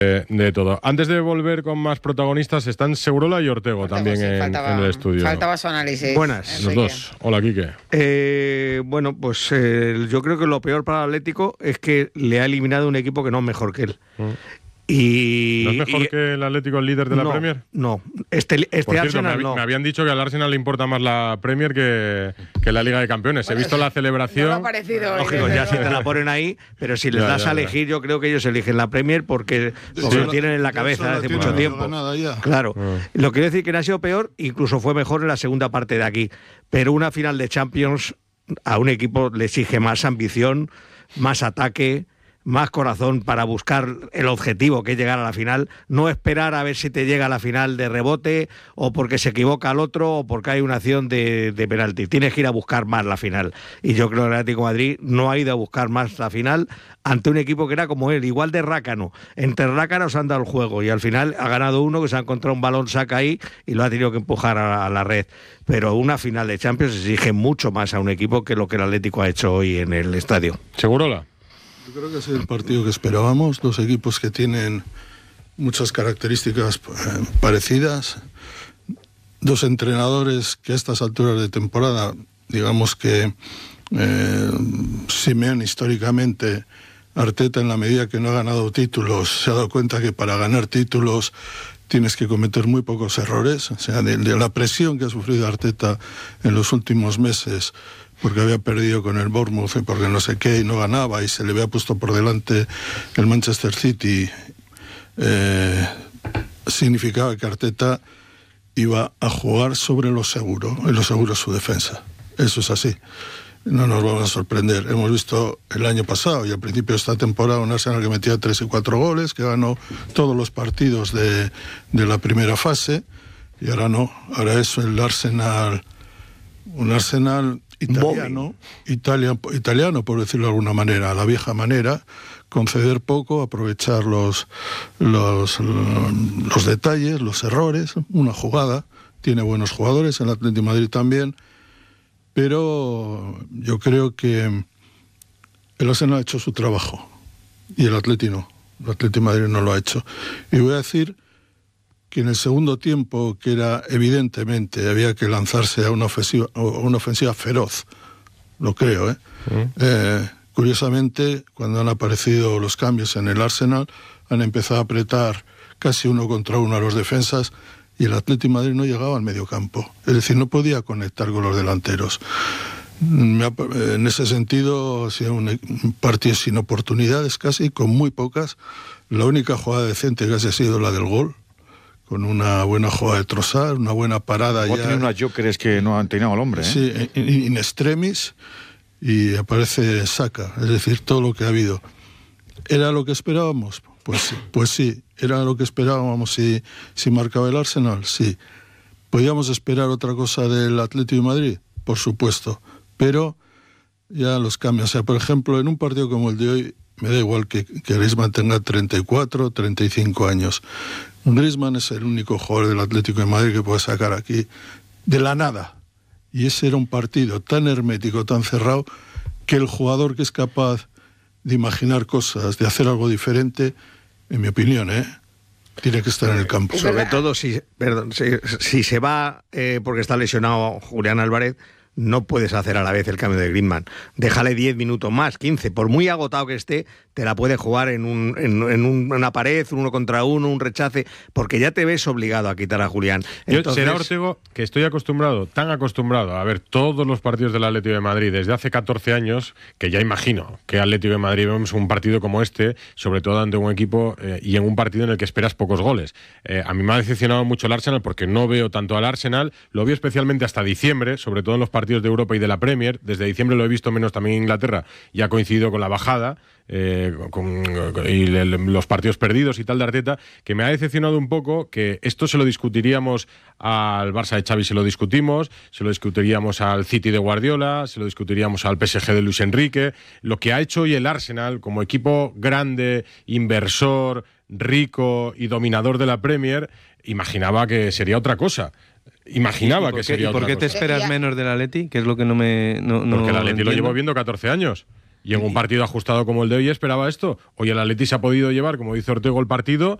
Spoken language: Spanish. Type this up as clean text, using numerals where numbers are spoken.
de todo. Antes de volver con más protagonistas, están Segurola y Ortego también en el estudio. Faltaba su análisis. Buenas. Los dos. Hola, Quique. Bueno, pues yo creo que lo peor para el Atlético es que le ha eliminado un equipo que no es mejor que él. Y, ¿No es mejor que el Atlético el líder de la Premier? No, este Por cierto, Arsenal no. me habían dicho que al Arsenal le importa más la Premier que la Liga de Campeones. He visto la celebración. No me ha parecido. Lógico, ya si te la ponen ahí, pero si les das a elegir, yo creo que ellos eligen la Premier porque lo tienen en la cabeza desde mucho tiempo. Claro. Lo quiero decir que no ha sido peor, incluso fue mejor en la segunda parte de aquí. Pero una final de Champions a un equipo le exige más ambición, más ataque, más corazón para buscar el objetivo, que es llegar a la final, no esperar a ver si te llega a la final de rebote o porque se equivoca al otro o porque hay una acción de penalti. Tienes que ir a buscar más la final. Y yo creo que el Atlético de Madrid no ha ido a buscar más la final ante un equipo que era como él, igual de rácano. Entre rácanos han dado el juego y al final ha ganado uno que se ha encontrado un balón saca ahí y lo ha tenido que empujar a la red. Pero una final de Champions exige mucho más a un equipo que lo que el Atlético ha hecho hoy en el estadio. Segurola. Yo creo que es el partido que esperábamos, dos equipos que tienen muchas características parecidas, dos entrenadores que a estas alturas de temporada, digamos que Simeone históricamente, Arteta en la medida que no ha ganado títulos, se ha dado cuenta que para ganar títulos tienes que cometer muy pocos errores, o sea, de la presión que ha sufrido Arteta en los últimos meses, porque había perdido con el Bournemouth y porque no sé qué, y no ganaba, y se le había puesto por delante el Manchester City, significaba que Arteta iba a jugar sobre lo seguro, y lo seguro es su defensa. Eso es así. No nos vamos a sorprender. Hemos visto el año pasado y al principio de esta temporada un Arsenal que metía 3 y 4 goles, que ganó todos los partidos de la primera fase, y ahora no. Ahora es el Arsenal, un Arsenal italiano, por decirlo de alguna manera, a la vieja manera, conceder poco, aprovechar los detalles, los errores, una jugada. Tiene buenos jugadores, el Atlético de Madrid también, pero yo creo que el Arsenal ha hecho su trabajo y el Atlético no. El Atlético de Madrid no lo ha hecho. Y voy a decir que en el segundo tiempo, que era evidentemente, había que lanzarse a una ofensiva feroz, lo creo, curiosamente, cuando han aparecido los cambios en el Arsenal, han empezado a apretar casi uno contra uno a los defensas y el Atlético de Madrid no llegaba al mediocampo. Es decir, no podía conectar con los delanteros. En ese sentido, ha sido un partido sin oportunidades casi, con muy pocas. La única jugada decente casi ha sido la del gol, con una buena jugada de Trossard, una buena parada. Ya tiene unas jokers que no han tenido al hombre. Sí, in extremis, y aparece Saka. Es decir, todo lo que ha habido. ¿Era lo que esperábamos? Pues sí. ¿Era lo que esperábamos si marcaba el Arsenal? Sí. ¿Podíamos esperar otra cosa del Atlético de Madrid? Por supuesto. Pero ya los cambios. O sea, por ejemplo, en un partido como el de hoy, me da igual que Griezmann tenga 34, 35 años. Griezmann es el único jugador del Atlético de Madrid que puede sacar aquí de la nada. Y ese era un partido tan hermético, tan cerrado, que el jugador que es capaz de imaginar cosas, de hacer algo diferente, en mi opinión, tiene que estar en el campo. Sobre todo si se va porque está lesionado Julián Álvarez, no puedes hacer a la vez el cambio de Griezmann. Déjale 10 minutos más, 15. Por muy agotado que esté, te la puede jugar en una pared, un 1 contra 1, un rechace, porque ya te ves obligado a quitar a Julián. Entonces, será Ortego, que estoy tan acostumbrado a ver todos los partidos del Atlético de Madrid desde hace 14 años, que ya imagino que Atlético de Madrid vemos un partido como este, sobre todo ante un equipo y en un partido en el que esperas pocos goles. A mí me ha decepcionado mucho el Arsenal porque no veo tanto al Arsenal, lo veo especialmente hasta diciembre, sobre todo en los partidos de Europa y de la Premier. Desde diciembre lo he visto menos también en Inglaterra, y ha coincidido con la bajada y los partidos perdidos y tal de Arteta, que me ha decepcionado un poco. Que esto se lo discutiríamos al Barça de Xavi, se lo discutiríamos al City de Guardiola, se lo discutiríamos al PSG de Luis Enrique. Lo que ha hecho hoy el Arsenal como equipo grande, inversor, rico y dominador de la Premier, imaginaba que sería otra cosa. Imaginaba que sería otra cosa. ¿Por qué te esperas menos del Atleti? Que es lo que no porque el Atleti lo llevo viendo 14 años. Y en un partido ajustado como el de hoy esperaba esto. Hoy el Atleti se ha podido llevar, como dice Ortego, el partido